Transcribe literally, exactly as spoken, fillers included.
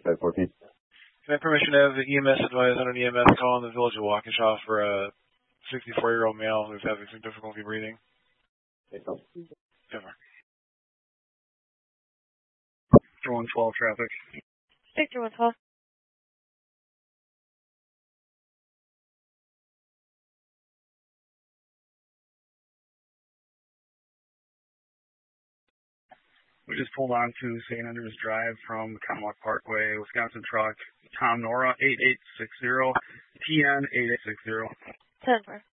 five fourteen. Can I have permission to have the E M S advise on an E M S call in the village of Waukesha for a sixty-four-year-old male who's having some difficulty breathing? Victor one twelve traffic. Victor one twelve. We just pulled on to Saint Andrews Drive from Commonwealth Parkway, Wisconsin truck, Tom Nora, eight eight six zero, T N eight eight six zero. ten four.